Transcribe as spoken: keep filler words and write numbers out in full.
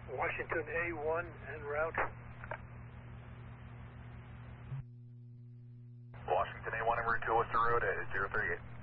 Washington A one en route. Washington A one en route to Worcester Road at zero three eight.